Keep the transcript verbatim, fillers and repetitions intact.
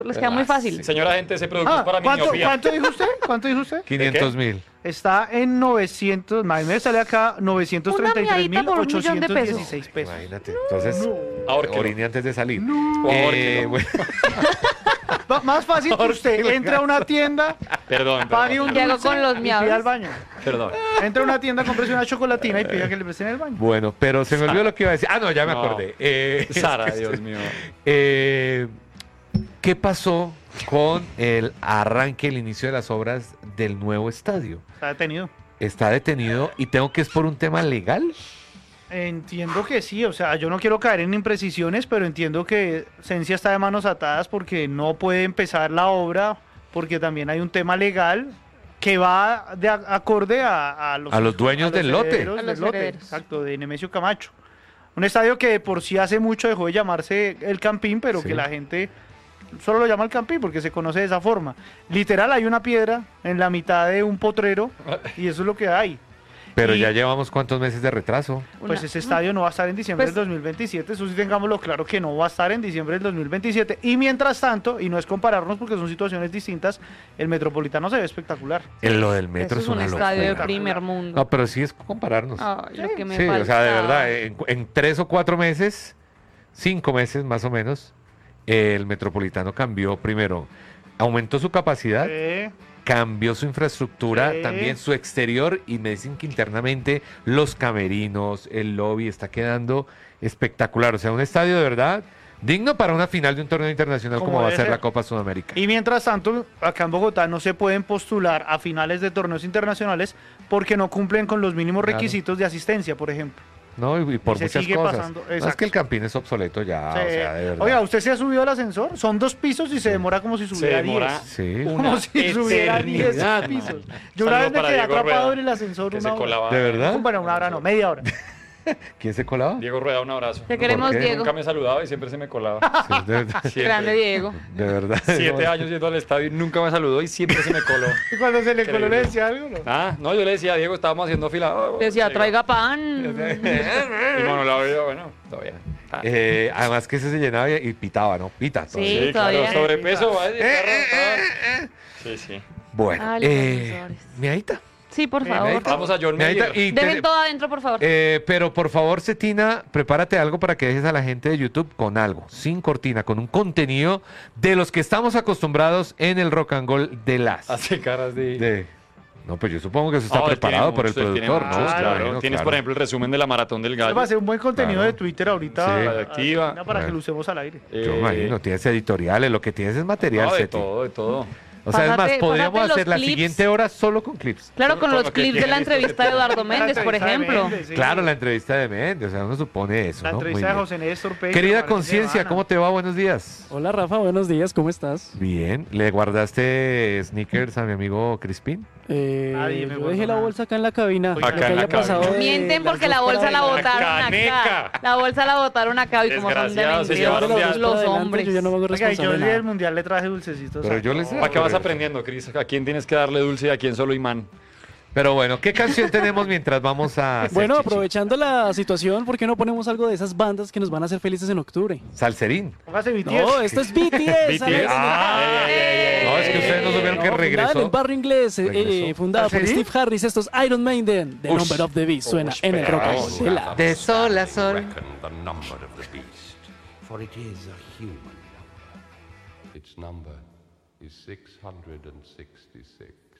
Les queda muy fácil. Señora gente, ese producto Ah, es para ¿cuánto, miopía. ¿Cuánto dijo usted? ¿Cuánto dijo usted? quinientos mil. Está en novecientos, a mí me sale acá novecientos treinta y tres mil ochocientos dieciséis pesos. Imagínate. Entonces, Ahórquelo. orine antes de salir. No. Eh, bueno, Va- Más fácil que usted entre a una tienda, Perdón, pague perdón. un ¿Qué hago dulce con los y miados? pida al baño. Perdón. Entre a una tienda, cómprese una chocolatina y pida que le presten el baño. bueno, pero se me olvidó lo que iba a decir. Ah, no, ya me No. acordé. Eh, Sara, es que- Dios mío. Eh, ¿Qué pasó con el arranque, el inicio de las obras del nuevo estadio? Está detenido. Está detenido y tengo que es por un tema legal. Entiendo que sí, o sea, yo no quiero caer en imprecisiones, pero entiendo que Cencia está de manos atadas porque no puede empezar la obra, porque también hay un tema legal que va de a- acorde a, a los, A los dueños del lote. herederos A los del lote, herederos. exacto, de Nemesio Camacho. Un estadio que de por sí hace mucho dejó de llamarse El Campín, pero Sí. que la gente solo lo llama El Campín porque se conoce de esa forma. Literal, hay una piedra en la mitad de un potrero y eso es lo que hay. Pero Y- ya llevamos cuántos meses de retraso. Pues Una- ese estadio no va a estar en diciembre Pues- del dos mil veintisiete, eso sí tengámoslo claro que no va a estar en diciembre del dos mil veintisiete. Y mientras tanto, y no es compararnos porque son situaciones distintas, el Metropolitano se ve espectacular. En lo del metro Eso es es un una estadio de locura. primer mundo. No, pero sí es compararnos. Ay, lo que me Sí, o sea, de faltaba. verdad, en, en tres o cuatro meses, cinco meses más o menos, el Metropolitano cambió primero, aumentó su capacidad, Eh, cambió su infraestructura, Sí. también su exterior, y me dicen que internamente los camerinos, el lobby está quedando espectacular. O sea, un estadio de verdad digno para una final de un torneo internacional Como como va a debe ser ser. la Copa Sudamérica. y mientras tanto, acá en Bogotá no se pueden postular a finales de torneos internacionales porque no cumplen con los mínimos Claro. requisitos de asistencia, por ejemplo. No, y, y por Y se muchas sigue cosas. pasando, No, es exacto. que el Campín es obsoleto ya, Sí. o sea, de verdad. Oiga, ¿usted se ha subido al ascensor? Son dos pisos y se demora como si Se subiera demora diez. Sí. una Como si subiera diez eternidad, pisos. man. Yo una Saludo vez me para quedé Diego atrapado Rueda, en el ascensor que una se hora. colaba. ¿De verdad? Bueno, una hora no, media hora. ¿Quién se colaba? Diego Rueda, un abrazo. Te queremos, qué? Diego. Nunca me saludaba y siempre se me colaba. Sí, de, verdad. Siempre. Grande Diego. De verdad. Siete años yendo al estadio y nunca me saludó y siempre se me coló. Y cuando se le coló Increíble. le decía algo, ¿no? Ah, no, yo le decía a Diego, estábamos haciendo fila. Oh, Te decía, llega. traiga pan. Y bueno, la veía, bueno, todavía. Ah, Eh, además que ese se llenaba y y pitaba, ¿no? Pita. Sí. todavía. sí, claro, todavía. sobrepeso. va, carro, Sí, sí. Bueno, Ah, los eh, ascensores. miadita. Sí, por Eh, favor. Meita. Vamos a John Miadita, Mayer. y Dejen te- todo adentro, por favor. eh, pero por favor, Cetina, prepárate algo para que dejes a la gente de YouTube con algo, sin cortina, con un contenido de los que estamos acostumbrados en el Rock and Roll de las. Hace caras de... de- No, pues yo supongo que eso está Ah, él preparado tiene por el muchos, él tiene productor, ¿no? muchos, claro. Bueno, Tienes, claro. por ejemplo, el resumen de la maratón del Esto gallo. va a ser un buen contenido Claro. de Twitter ahorita. Sí. a- a- Radioactiva. para Claro. que lo usemos al aire. Yo Eh, imagino, tienes editoriales, lo que tienes es material, no, de Ceti. todo, de todo. O sea, es Pásate- más, podríamos pásate los hacer la clips. siguiente hora solo con clips. Claro, con- con con los lo que clips de la tienes, entrevista de Eduardo Méndez, por entrevista de ejemplo. Méndez, sí. Claro, la entrevista de Méndez, o sea, uno supone eso, La ¿no? Muy entrevista de bien. José Néstor Peña. Querida para que Conciencia, semana. ¿cómo te va? Buenos días. Hola Rafa, buenos días, ¿cómo estás? Bien. ¿Le guardaste sneakers a mi amigo Crispín? Eh, Nadie me yo guardó dejé la nada. bolsa acá en la cabina. Acá lo en que la haya cabina. pasado de Mienten las porque dos la bolsa para la adelante. botaron caneca. acá. La bolsa la botaron acá y como son de Desgraciados, se De llevaron las mentirosos dos viaje. para los adelante, hombres. Yo ya no me hago Oiga, y yo responsable el de día del nada. mundial le traje dulcecitos. Pero a yo les- todos. ¿Para qué vas pero- aprendiendo, Cris? ¿A quién tienes que darle dulce y a quién solo imán? Pero bueno, ¿qué canción tenemos mientras vamos a hacer Bueno, chichi? aprovechando la situación, ¿por qué no ponemos algo de esas bandas que nos van a hacer felices en octubre? Salserín. Póngase B T S. No, esto es B T S. B T S. amigos. Ah, Ey, ey, ey, ey, no, es que ey, ustedes no ey, supieron ey. que No, regresó. fundada en el barrio inglés, eh, Regresó. eh, fundada por ¿Salserín? Steve Harris. Esto es Iron Maiden, The Ush. Number of the Beast. Suena Ush, en el rock and pero- roll de la- De sol a sol. Reckon the number of the beast, for it is a human number. Its number is six hundred sixty-six.